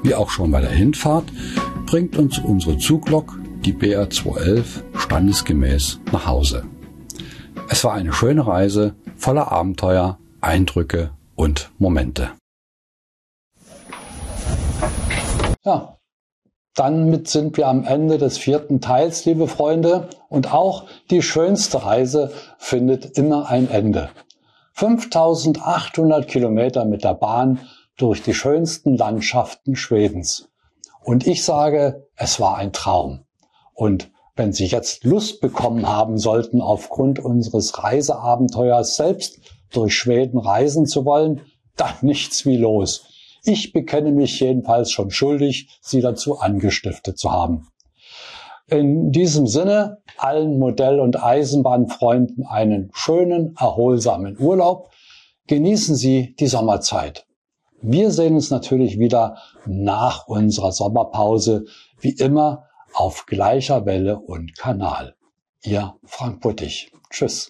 Wie auch schon bei der Hinfahrt bringt uns unsere Zuglok, die BR 211, standesgemäß nach Hause. Es war eine schöne Reise voller Abenteuer, Eindrücke und Momente. Ja, damit sind wir am Ende des 4. Teils, liebe Freunde. Und auch die schönste Reise findet immer ein Ende. 5800 Kilometer mit der Bahn durch die schönsten Landschaften Schwedens. Und ich sage, es war ein Traum. Und wenn Sie jetzt Lust bekommen haben sollten, aufgrund unseres Reiseabenteuers selbst durch Schweden reisen zu wollen, dann nichts wie los. Ich bekenne mich jedenfalls schon schuldig, Sie dazu angestiftet zu haben. In diesem Sinne, allen Modell- und Eisenbahnfreunden einen schönen, erholsamen Urlaub. Genießen Sie die Sommerzeit. Wir sehen uns natürlich wieder nach unserer Sommerpause, wie immer auf gleicher Welle und Kanal. Ihr Frank Buttig. Tschüss.